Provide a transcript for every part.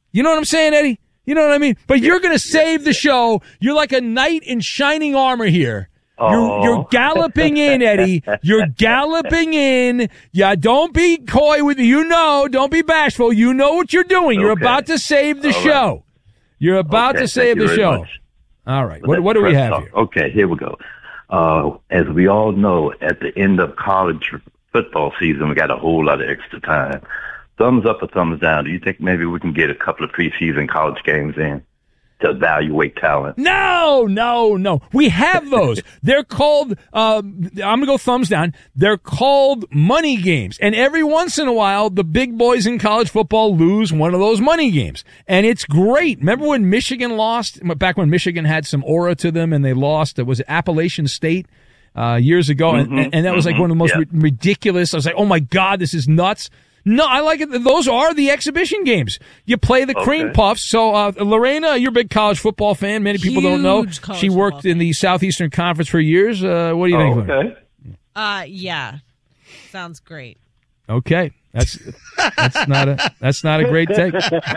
You know what I'm saying, Eddie? You know what I mean? But you're going to save the show. You're like a knight in shining armor here. You're galloping in, Eddie. You're galloping in. Yeah, don't be coy with you. Don't be bashful. You know what you're doing. You're about to save the show. You're about to save the show. Much. All right. What do we have here? Okay, here we go. As we all know, at the end of college football season, we got a whole lot of extra time. Thumbs up or thumbs down? Do you think maybe we can get a couple of preseason college games in to evaluate talent? No. We have those. They're called, I'm going to go thumbs down. They're called money games. And every once in a while, the big boys in college football lose one of those money games. And it's great. Remember when Michigan lost, back when Michigan had some aura to them and they lost, it was Appalachian State years ago. And that was like one of the most ridiculous. I was like, oh my God, this is nuts. No, I like it. Those are the exhibition games. You play the cream puffs. So, Lorena, you're a big college football fan. Many people don't know. She worked in the Southeastern Conference for years. What do you think? Okay. Yeah. Sounds great. Okay. That's not a great take.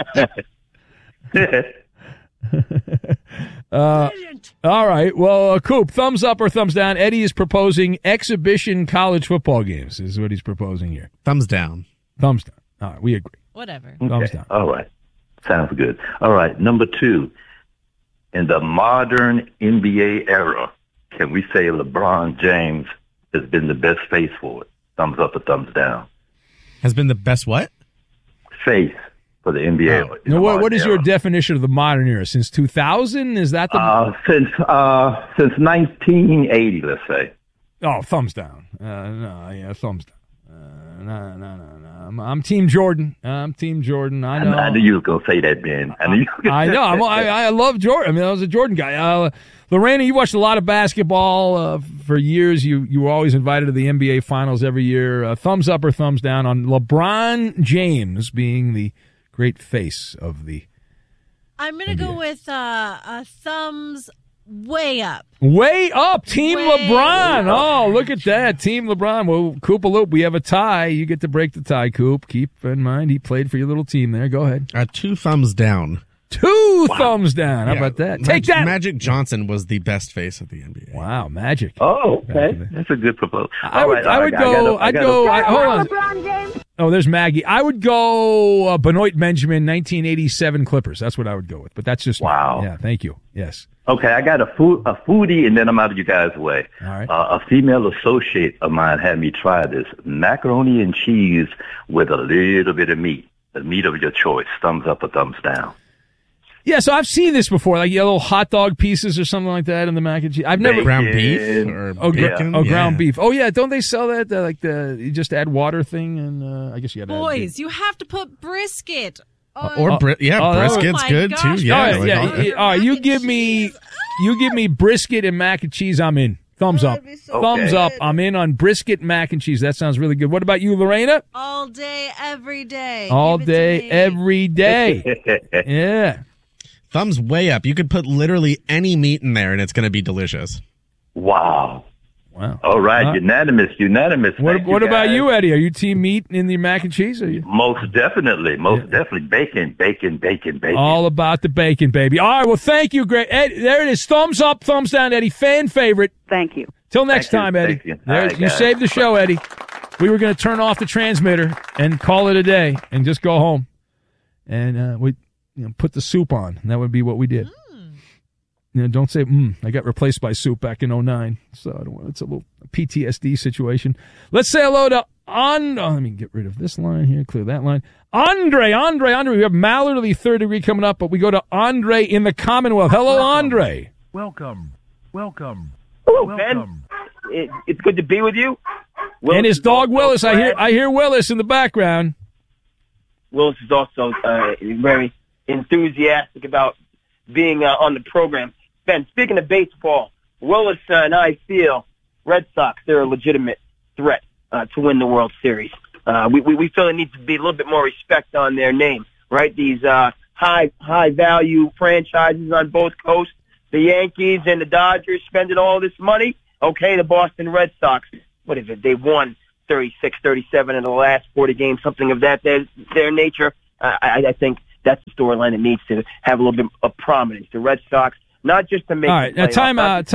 All right. Well, Coop, thumbs up or thumbs down? Eddie is proposing exhibition college football games is what he's proposing here. Thumbs down. Thumbs down. All right, we agree. Whatever. Okay. Thumbs down. All right. Sounds good. All right. Number 2, in the modern NBA era, can we say LeBron James has been the best face for it? Thumbs up or thumbs down? Has been the best what? Face for the NBA. Oh. Now, what is your definition of the modern era? Since 2000? Is that the... Since 1980, let's say. Oh, thumbs down. Thumbs down. No. I'm Team Jordan. I know. I knew you were going to say that, Ben. I know. I love Jordan. I mean, I was a Jordan guy. Lorena, you watched a lot of basketball for years. You were always invited to the NBA Finals every year. Thumbs up or thumbs down on LeBron James being the great face of the I'm going to go with a thumbs way up. Way up. Team LeBron. Oh, look at that. Team LeBron. Well, Coop-a-loop, we have a tie. You get to break the tie, Coop. Keep in mind he played for your little team there. Go ahead. 2 thumbs down. 2 thumbs down. How about that? Take that. Magic Johnson was the best face of the NBA. Wow, Magic. Oh, okay. That's a good proposal. Hold on. Oh, there's Maggie. I would go Benoit Benjamin, 1987 Clippers. That's what I would go with. But that's just wow. Yeah, thank you. Yes. Okay, I got a foodie, and then I'm out of you guys' way. All right. A female associate of mine had me try this macaroni and cheese with a little bit of meat. The meat of your choice. Thumbs up or thumbs down. Yeah, so I've seen this before, like little hot dog pieces or something like that in the mac and cheese. I've never ground beef or ground beef. Oh yeah, don't they sell that you just add water thing and I guess you got to Boys, you have to put brisket. Brisket's good gosh. too. Yeah, All right, you give me brisket and mac and cheese. I'm in. Thumbs up. Thumbs up. I'm in on brisket mac and cheese. That sounds really good. What about you, Lorena? All day, every day. All day, every day. Yeah. Thumbs way up. You could put literally any meat in there, and it's going to be delicious. Wow. All right, unanimous. What about you, Eddie? Are you team meat in the mac and cheese? Are you? Most definitely. Bacon. All about the bacon, baby. All right, well, thank you, great. Ed, there it is. Thumbs up, thumbs down, Eddie. Fan favorite. Thank you. Till next time, Eddie. You saved the show, Eddie. We were going to turn off the transmitter and call it a day and just go home. And we put the soup on, and that would be what we did. Don't say, I got replaced by soup back in 2009. So I don't want, it's a little PTSD situation. Let's say hello to let me get rid of this line here, clear that line. Andre. We have Mallard of the Third Degree coming up, but we go to Andre in the Commonwealth. Hello, Andre. Welcome. Hello, Ben. It's good to be with you. Willis and his dog Willis. I hear Willis in the background. Willis is also very enthusiastic about being on the program. Ben, speaking of baseball, Willis and I feel Red Sox, they're a legitimate threat to win the World Series. We feel there needs to be a little bit more respect on their name, right? These high value franchises on both coasts, the Yankees and the Dodgers spending all this money. Okay, the Boston Red Sox, what is it? They've won 36, 37 in the last 40 games, something of their nature. I think that's the storyline that needs to have a little bit of prominence. The Red Sox, not just to make all right, time out.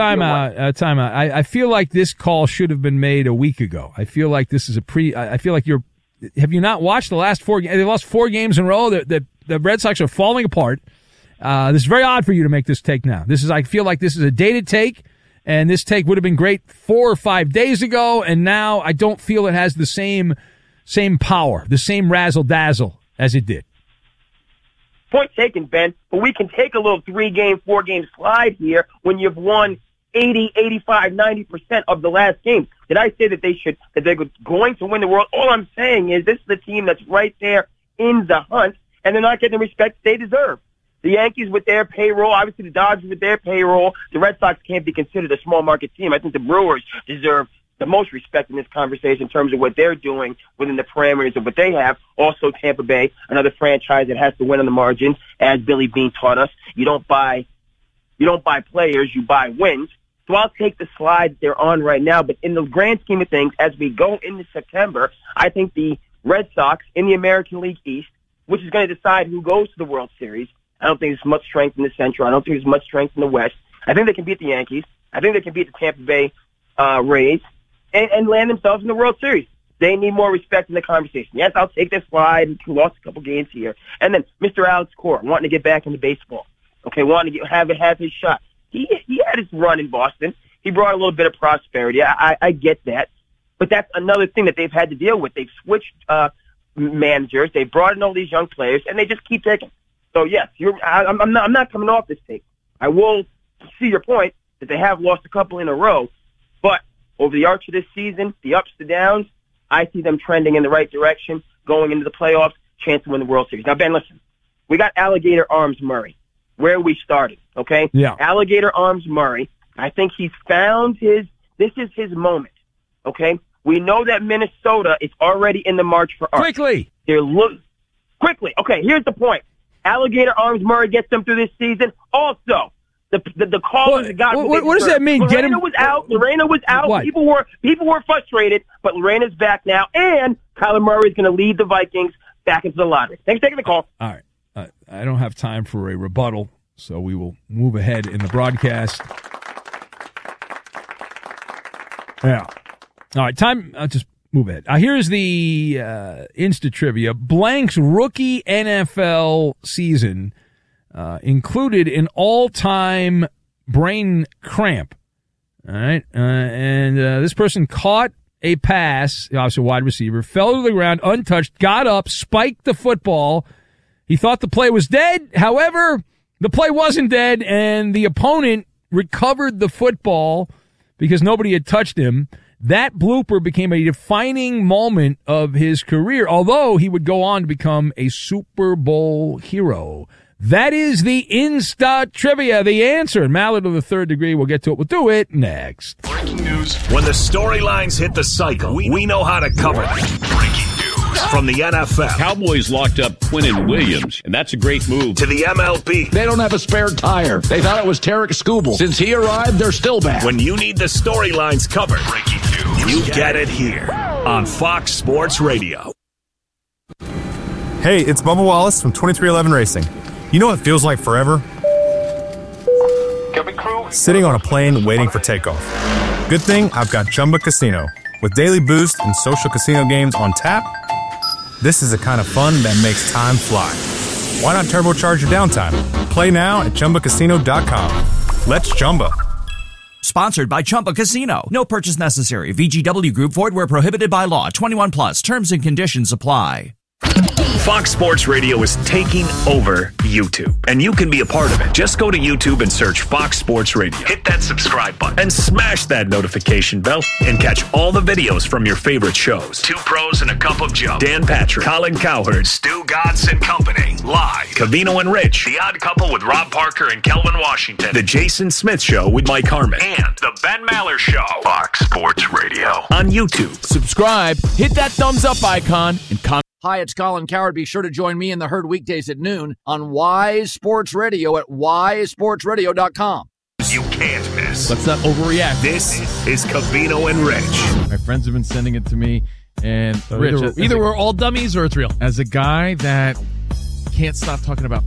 I feel like this call should have been made a week ago. I feel like this is I feel like have you not watched the last 4 games? They lost 4 games in a row. The Red Sox are falling apart. This is very odd for you to make this take now. I feel like this is a dated take, and this take would have been great 4 or 5 days ago, and now I don't feel it has the same power, the same razzle-dazzle as it did. Point taken, Ben, but we can take a little 3-game, 4-game slide here when you've won 80, 85, 90% of the last game. Did I say that they're going to win the world? All I'm saying is this is the team that's right there in the hunt, and they're not getting the respect they deserve. The Yankees with their payroll, obviously the Dodgers with their payroll, the Red Sox can't be considered a small market team. I think the Brewers deserve the most respect in this conversation in terms of what they're doing within the parameters of what they have. Also, Tampa Bay, another franchise that has to win on the margins, as Billy Beane taught us. You don't buy players, you buy wins. So I'll take the slide they're on right now. But in the grand scheme of things, as we go into September, I think the Red Sox in the American League East, which is going to decide who goes to the World Series. I don't think there's much strength in the Central. I don't think there's much strength in the West. I think they can beat the Yankees. I think they can beat the Tampa Bay Rays and land themselves in the World Series. They need more respect in the conversation. Yes, I'll take this slide. He lost a couple games here. And then Mr. Alex Cora, wanting to get back into baseball. Okay, wanting to have his shot. He had his run in Boston. He brought a little bit of prosperity. I get that. But that's another thing that they've had to deal with. They've switched managers. They've brought in all these young players, and they just keep taking. So, yes, I'm not coming off this take. I will see your point that they have lost a couple in a row. But over the arch of this season, the ups, the downs, I see them trending in the right direction, going into the playoffs, chance to win the World Series. Now, Ben, listen, we got Alligator Arms Murray, where we started, okay? Yeah. Alligator Arms Murray, I think he's found this is his moment, okay? We know that Minnesota is already in the march for arms. Quickly. Okay, here's the point. Alligator Arms Murray gets them through this season. Also, the callers that got what does that mean? Lorena was out. What? People were frustrated, but Lorena's back now, and Kyler Murray is going to lead the Vikings back into the lottery. Thanks for taking the call. All right. I don't have time for a rebuttal, so we will move ahead in the broadcast. Yeah. All right, time. I'll just move ahead. Here's the Insta Trivia. Blank's rookie NFL season included an all-time brain cramp. All right. And this person caught a pass, obviously a wide receiver, fell to the ground untouched, got up, spiked the football. He thought the play was dead. However, the play wasn't dead, and the opponent recovered the football because nobody had touched him. That blooper became a defining moment of his career, although he would go on to become a Super Bowl hero. That is the Insta Trivia, the answer. And Mallard of the Third Degree, we'll get to it. We'll do it next. Breaking news. When the storylines hit the cycle, we know how to cover them. Breaking news from the NFL. Cowboys locked up Quinnen Williams, and that's a great move. To the MLB. They don't have a spare tire. They thought it was Tarek Skubal. Since he arrived, they're still bad. When you need the storylines covered, breaking news, you get it here on Fox Sports Radio. Hey, it's Bubba Wallace from 2311 Racing. You know what feels like forever? Sitting on a plane waiting for takeoff. Good thing I've got Chumba Casino. With daily boost and social casino games on tap, this is the kind of fun that makes time fly. Why not turbocharge your downtime? Play now at ChumbaCasino.com. Let's Chumba. Sponsored by Chumba Casino. No purchase necessary. VGW Group. Void where prohibited by law. 21 plus. Terms and conditions apply. Fox Sports Radio is taking over YouTube, and you can be a part of it. Just go to YouTube and search Fox Sports Radio. Hit that subscribe button and smash that notification bell and catch all the videos from your favorite shows. Two Pros and a Cup of Joe. Dan Patrick, Colin Cowherd, Stu Godson and Company. Live. Covino and Rich. The Odd Couple with Rob Parker and Kelvin Washington. The Jason Smith Show with Mike Harmon. And The Ben Maller Show. Fox Sports Radio on YouTube. Subscribe, hit that thumbs up icon, and comment. Hi, it's Colin Cowherd. Be sure to join me in the herd weekdays at noon on Wise Sports Radio at wisesportsradio.com. You can't miss. Let's not overreact. This is Covino and Rich. My friends have been sending it to me, and So Rich, either we're all dummies or it's real. As a guy that can't stop talking about